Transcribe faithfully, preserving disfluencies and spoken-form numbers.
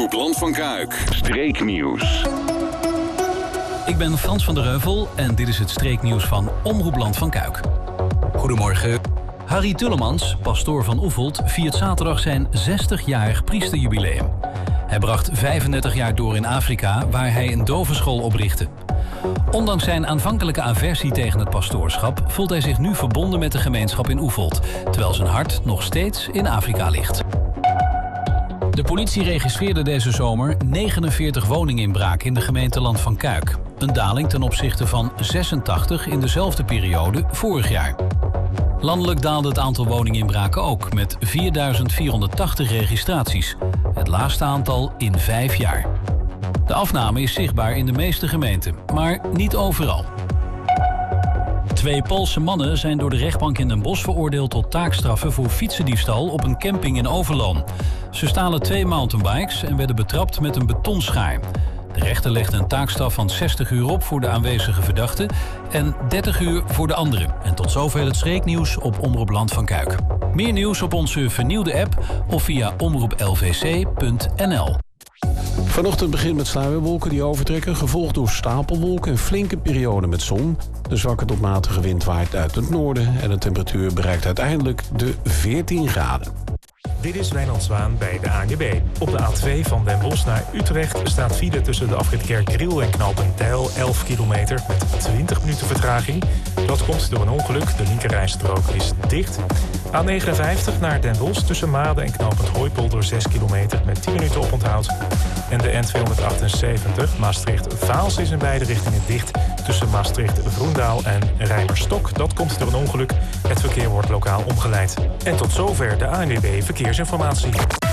Omroep Land van Kuik. Streeknieuws. Ik ben Frans van der Heuvel en dit is het streeknieuws van Omroep Land van Kuik. Goedemorgen. Harry Tullemans, pastoor van Oefeld, viert zaterdag zijn zestigjarig priesterjubileum. Hij bracht vijfendertig jaar door in Afrika, waar hij een dovenschool oprichtte. Ondanks zijn aanvankelijke aversie tegen het pastoorschap voelt hij zich nu verbonden met de gemeenschap in Oefeld, terwijl zijn hart nog steeds in Afrika ligt. De politie registreerde deze zomer negenenveertig woninginbraken in de gemeente Land van Kuik. Een daling ten opzichte van zesentachtig in dezelfde periode vorig jaar. Landelijk daalde het aantal woninginbraken ook met vierduizend vierhonderdtachtig registraties. Het laagste aantal in vijf jaar. De afname is zichtbaar in de meeste gemeenten, maar niet overal. Twee Poolse mannen zijn door de rechtbank in Den Bosch veroordeeld tot taakstraffen voor fietsendiefstal op een camping in Overloon. Ze stalen twee mountainbikes en werden betrapt met een betonschaar. De rechter legde een taakstraf van zestig uur op voor de aanwezige verdachte en dertig uur voor de andere. En tot zover het streeknieuws op Omroep Land van Kuik. Meer nieuws op onze vernieuwde app of via omroep l v c punt n l. Vanochtend begint met sluierwolken die overtrekken, gevolgd door stapelwolken en flinke perioden met zon. De zwakke tot matige wind waait uit het noorden en de temperatuur bereikt uiteindelijk de veertien graden. Dit is Wijnand Zwaan bij de A N W B. Op de A twee van Den Bosch naar Utrecht staat file tussen de afrit Kerkdriel en knooppunt Deil elf kilometer met twintig minuten vertraging. Dat komt door een ongeluk, de linkerrijstrook is dicht. A negenenvijftig naar Den Bosch tussen Maden en knooppunt Hooipolder zes kilometer met tien minuten oponthoud. En de N tweehonderdachtenzeventig Maastricht-Vaals is in beide richtingen dicht tussen Maastricht-Vroendaal en Rijmerstok. Dat komt door een ongeluk. Het verkeer wordt lokaal omgeleid. En tot zover de A N W B Verkeersinformatie.